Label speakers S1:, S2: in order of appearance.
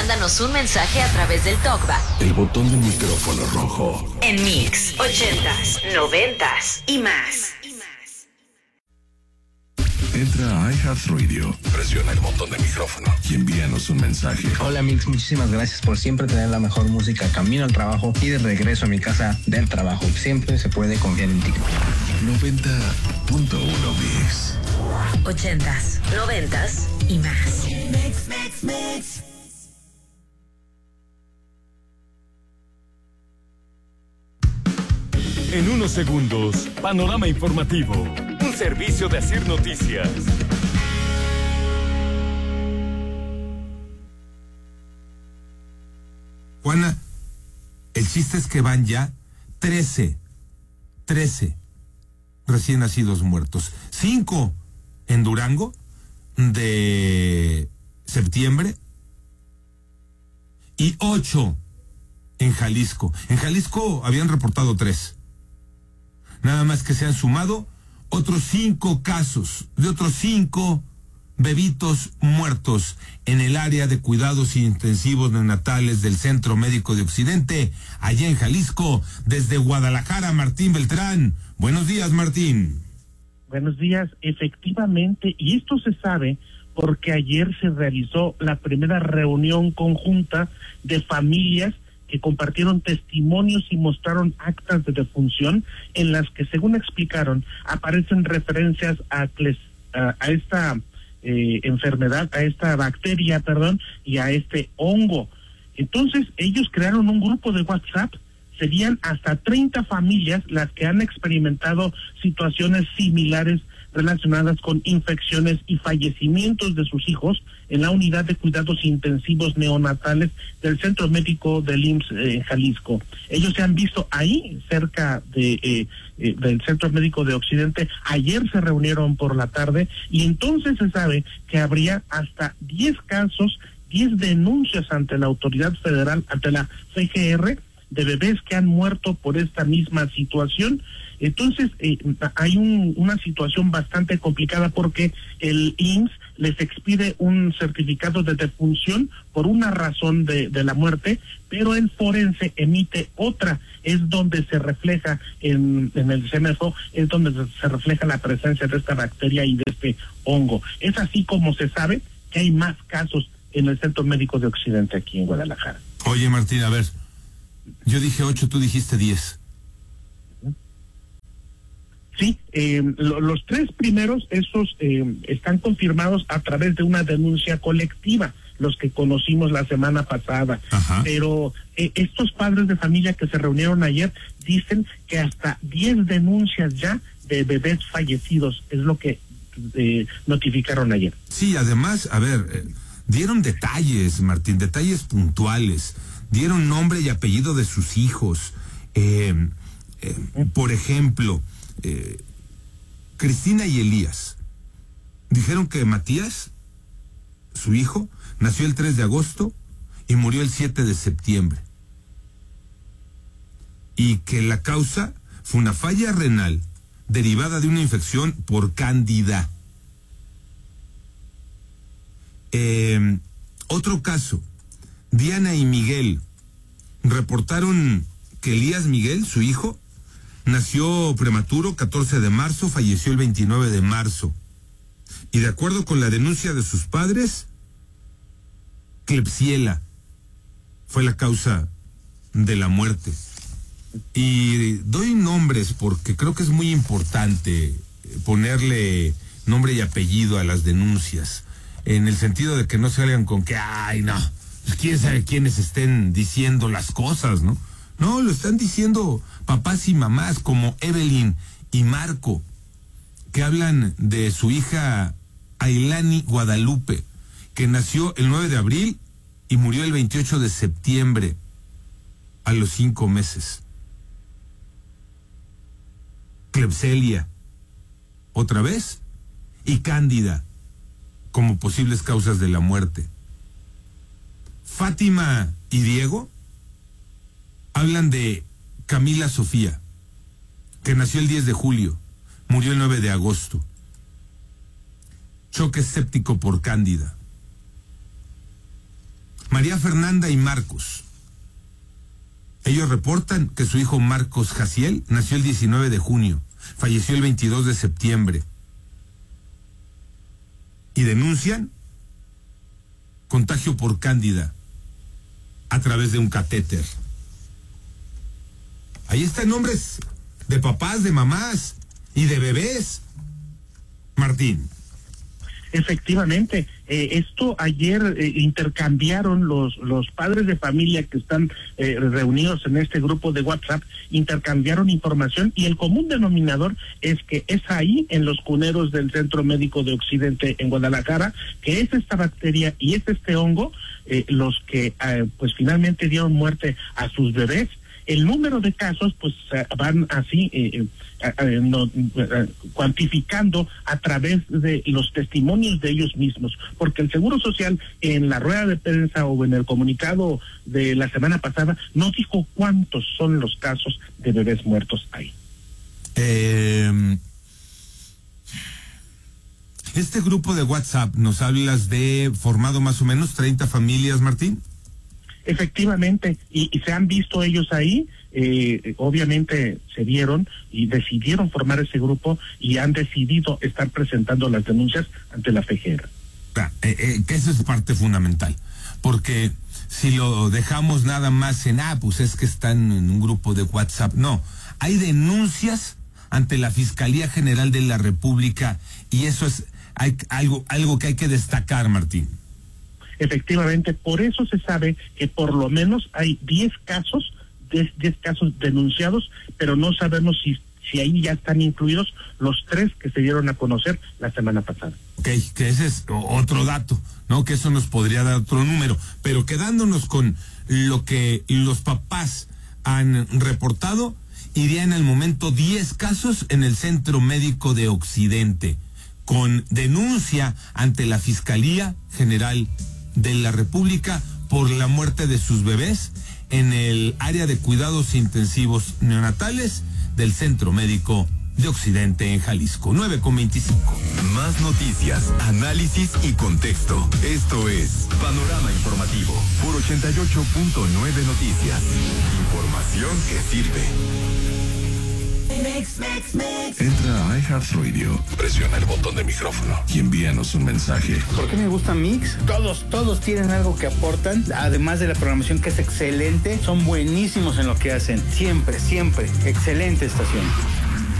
S1: mándanos un mensaje a través del TalkBack.
S2: El botón del micrófono rojo.
S1: En Mix 80s, 90s y más.
S2: Entra a iHeartRadio, presiona el botón de micrófono y envíanos un mensaje.
S3: Hola Mix, muchísimas gracias por siempre tener la mejor música camino al trabajo y de regreso a mi casa del trabajo. Siempre se puede confiar en ti.
S2: 90.1 Mix.
S1: 80s, 90s y más.
S4: Mix.
S5: En unos segundos, panorama informativo. Un servicio de Asir Noticias.
S6: Juana, el chiste es que van ya 13 recién nacidos muertos. 5 en Durango de septiembre y 8 en Jalisco. En Jalisco habían reportado 3. Nada más que se han sumado otros 5 casos de otros 5 bebitos muertos en el área de cuidados intensivos neonatales del Centro Médico de Occidente, allá en Jalisco. Desde Guadalajara, Martín Beltrán. Buenos días, Martín.
S7: Buenos días, efectivamente, y esto se sabe porque ayer se realizó la primera reunión conjunta de familias que compartieron testimonios y mostraron actas de defunción en las que, según explicaron, aparecen referencias a esta enfermedad, a esta bacteria, y a este hongo. Entonces, ellos crearon un grupo de WhatsApp. Serían hasta 30 familias las que han experimentado situaciones similares relacionadas con infecciones y fallecimientos de sus hijos en la unidad de cuidados intensivos neonatales del Centro Médico del IMSS en Jalisco. Ellos se han visto ahí, cerca del Centro Médico de Occidente. Ayer se reunieron por la tarde y entonces se sabe que habría hasta 10 casos, 10 denuncias ante la autoridad federal, ante la FGR, de bebés que han muerto por esta misma situación. Entonces, hay una situación bastante complicada porque el IMSS les expide un certificado de defunción por una razón de la muerte, pero el forense emite otra. Es donde se refleja en el CMFO, es donde se refleja la presencia de esta bacteria y de este hongo. Es así como se sabe que hay más casos en el Centro Médico de Occidente aquí en Guadalajara.
S6: Oye, Martín, a ver, yo dije 8, tú dijiste 10.
S7: Sí, los 3 primeros, esos están confirmados a través de una denuncia colectiva, los que conocimos la semana pasada. Ajá. Pero estos padres de familia que se reunieron ayer dicen que hasta 10 denuncias ya de bebés fallecidos es lo que notificaron ayer.
S6: Sí, además, a ver, dieron detalles, Martín, detalles puntuales. Dieron nombre y apellido de sus hijos. Por ejemplo, Cristina y Elías dijeron que Matías, su hijo, nació el 3 de agosto y murió el 7 de septiembre. Y que la causa fue una falla renal derivada de una infección por cándida. Otro caso, Diana y Miguel reportaron que Elías Miguel, su hijo, nació prematuro 14 de marzo, falleció el 29 de marzo. Y de acuerdo con la denuncia de sus padres, Klebsiella fue la causa de la muerte. Y doy nombres porque creo que es muy importante ponerle nombre y apellido a las denuncias, en el sentido de que no salgan con que, ay, no, pues quién sabe quiénes estén diciendo las cosas, ¿no? No, lo están diciendo papás y mamás como Evelyn y Marco, que hablan de su hija Ailani Guadalupe, que nació el 9 de abril y murió el 28 de septiembre, a los 5 meses. Klebsiella, otra vez, y cándida, como posibles causas de la muerte. Fátima y Diego hablan de Camila Sofía, que nació el 10 de julio, murió el 9 de agosto. Choque séptico por cándida. María Fernanda y Marcos. Ellos reportan que su hijo Marcos Jaciel nació el 19 de junio, falleció el 22 de septiembre. Y denuncian contagio por cándida a través de un catéter. Ahí están nombres de papás, de mamás y de bebés. Martín.
S7: Efectivamente, esto ayer intercambiaron los padres de familia que están reunidos en este grupo de WhatsApp, intercambiaron información y el común denominador es que es ahí en los cuneros del Centro Médico de Occidente en Guadalajara que es esta bacteria y es este hongo los que pues finalmente dieron muerte a sus bebés. El número de casos pues van así cuantificando a través de los testimonios de ellos mismos, porque el Seguro Social en la rueda de prensa o en el comunicado de la semana pasada no dijo cuántos son los casos de bebés muertos ahí.
S6: Este grupo de WhatsApp, nos hablas de formado más o menos 30 familias, Martín.
S7: Efectivamente, y se han visto ellos ahí, obviamente se vieron y decidieron formar ese grupo y han decidido estar presentando las denuncias ante la FEJER.
S6: Que eso es parte fundamental, porque si lo dejamos nada más en, pues es que están en un grupo de WhatsApp, no, hay denuncias ante la Fiscalía General de la República y eso es algo que hay que destacar, Martín.
S7: Efectivamente, por eso se sabe que por lo menos hay 10 casos denunciados, pero no sabemos si ahí ya están incluidos los 3 que se dieron a conocer la semana pasada.
S6: Ok, que ese es otro dato, ¿no? Que eso nos podría dar otro número, pero quedándonos con lo que los papás han reportado, irían al momento 10 casos en el Centro Médico de Occidente, con denuncia ante la Fiscalía General de la República por la muerte de sus bebés en el área de cuidados intensivos neonatales del Centro Médico de Occidente en Jalisco. 9:25.
S8: Más noticias, análisis y contexto. Esto es Panorama Informativo por 88.9 Noticias. Información que sirve.
S2: Entra a iHeartRadio, presiona el botón de micrófono y envíanos un mensaje.
S9: ¿Por qué me gusta Mix? Todos tienen algo que aportan, además de la programación que es excelente, son buenísimos en lo que hacen, siempre, excelente estación.